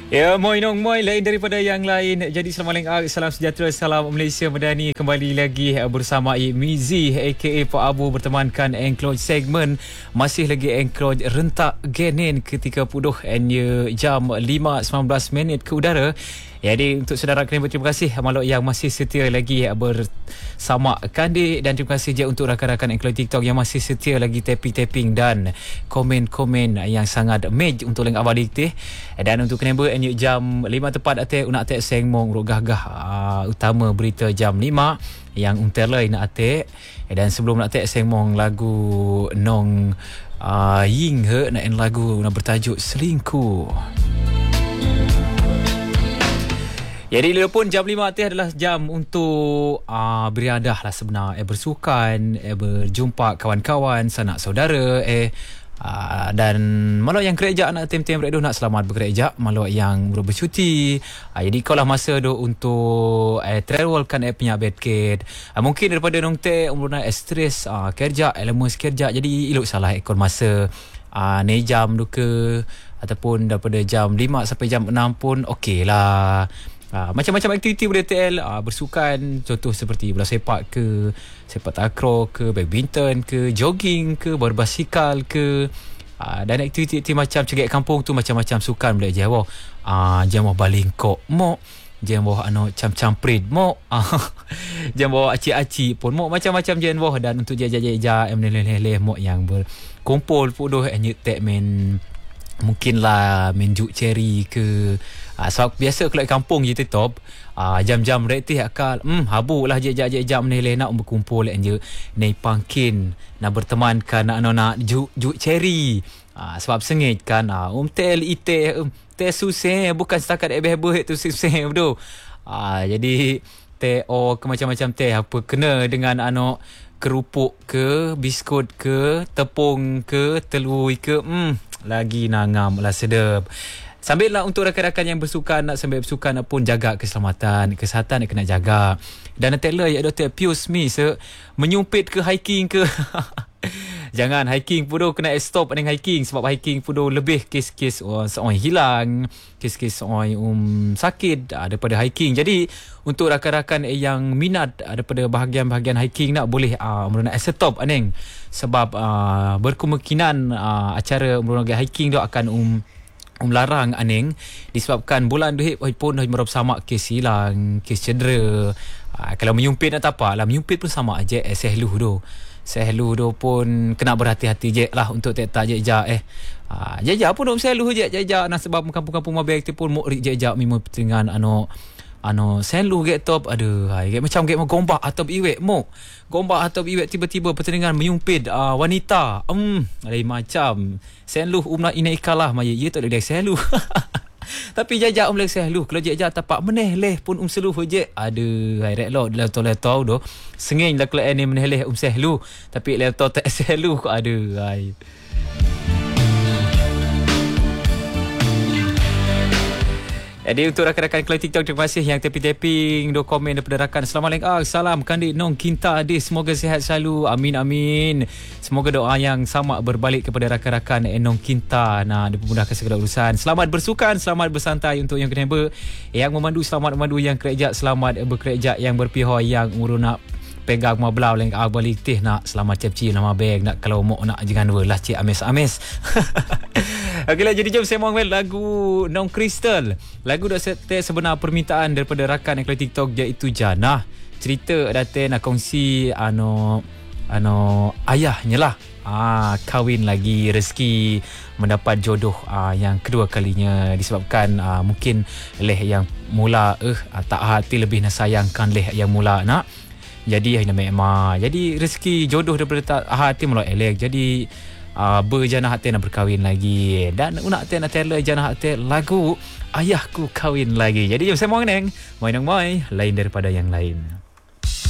Ya, moi nong moi lain daripada yang lain. Jadi selamat salam sejahtera, salam Malaysia Madani. Kembali lagi bersama Mizi aka Pak Abu bertemankan Encloj segmen masih lagi Encloj rentak genin ke-30 jam 5.19 ke udara. Jadi untuk saudara kena berterima kasih maluk yang masih setia lagi bersama Kandi, dan terima kasih je untuk rakan-rakan Encloj TikTok yang masih setia lagi tapping dan komen-komen yang sangat mej untuk leng abadi teh. Dan untuk kena jam 5 tepat ate nak ate sengmong rogah-gah utama berita jam 5 yang unterlai nak ate. Dan sebelum nak ate sengmong lagu nong ying he nak lagu nak bertajuk Selingkuh. Jadi walaupun jam 5 teh adalah jam untuk beriadah lah sebenar, bersukan, berjumpa kawan-kawan, sanak saudara, dan malu yang kerja nak tim-tim redo nak selamat bekerja, malu yang bercuti. Jadi kau lah masa do untuk travelkan punya bedkit. Mungkin daripada nong teh umurna stres kerja, lemes kerja, jadi ilok salah ekor masa ni jam tu ke, ataupun daripada jam 5 sampai jam 6 pun okey lah. Macam-macam aktiviti boleh TL, bersukan, contoh seperti bola sepak ke, sepak takraw ke, badminton ke, jogging ke, berbasikal ke, dan aktiviti macam cegek kampung tu macam-macam sukan boleh jawab. Jam baling kok mo, jam cam-camprit mo, jam aci-aci pun mo, macam-macam jam dan untuk jaja-jaja leleh mo yang berkumpul pudoh nyetek men mungkin lah menjuk cherry ke. Sebab biasa kalau kampung je top jam-jam retih akal habuk lah jejak-jejak meneleh nak berkumpul je naik pangkin nak bertemankan nak juk cherry. Sebab sengit kan tel ite teh susah, bukan setakat ebeh-ebeh tu susah tu. Jadi teh ke macam-macam teh apa kena dengan kerupuk ke, biskut ke, tepung ke, telur ke, lagi nangam lah sedap. Sambil lah untuk rakan-rakan yang bersukan, nak sambil bersukan pun jaga keselamatan, kesihatan nak kena jaga. Dan nanti lah ya Dr. Pius Mi menyumpit ke hiking ke. Jangan hiking pun kena stop dengan hiking, sebab hiking pun lebih kes-kes seorang hilang, kes-kes orang sakit daripada hiking. Jadi untuk rakan-rakan yang minat daripada bahagian-bahagian hiking nak boleh nak stop aneng, sebab berkemungkinan acara hiking tu akan larang aneng disebabkan bulan duit pun merop sama kes hilang, kes cedera. Kalau menyumpit nak tak apa lah, menyumpit pun sama aja sehlu tu pun kena berhati-hati je lah untuk tak jejak jejak pun dok sehlu je jejak nak, sebab kampung-kampung mabek tu pun mok jejak memang dengan selu get top get macam get gombak atau iwek gombak atau iwek tiba-tiba pertandingan menyumpit wanita lain macam selu nak ini ikalah maya ye tak ada selu. Tapi jajak lek selu kalau jajak tapak meneh leh pun selu je rek lo leto do sengeng lah kalau ni meneh leh selu tapi leto tak selu ko hai. Jadi untuk rakan-rakan Kelas TikTok, terima kasih yang tapping do komen daripada rakan. Assalamualaikum. Salam Kandi Nong Kinta Adi. Semoga sihat selalu. Amin. Semoga doa yang sama berbalik kepada rakan-rakan Nong Kinta. Dipermudahkan segala urusan. Selamat bersukan, selamat bersantai untuk yang kena yang memandu, selamat memandu yang kerja, selamat bekerja yang berpihak, yang nak pegang mablau leng balik teh nak selamat cepci nama beg nak kalau mau nak jangan lah cik amis. Okeylah, jadi jom saya mahu lagu Nong Crystal. Lagu dah set sebenar permintaan daripada rakan yang kelas TikTok iaitu Janah. Cerita datang nak kongsi ayahnya lah kahwin lagi, rezeki mendapat jodoh yang kedua kalinya, disebabkan mungkin leh yang mula tak hati lebih nak sayangkan leh yang mula nak. Jadi hanya memang jadi rezeki jodoh daripada tak hati mula elek. Jadi berjanah hati nak berkahwin lagi, dan nak tela janah hati lagu ayahku kahwin lagi. Jadi jom saya main lain daripada yang lain.